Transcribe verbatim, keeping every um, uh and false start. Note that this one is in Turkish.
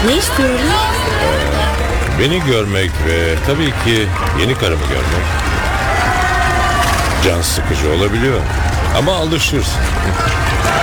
Ne istiyorum? Beni görmek ve tabii ki yeni karımı görmek can sıkıcı olabiliyor. Ama alışırsın.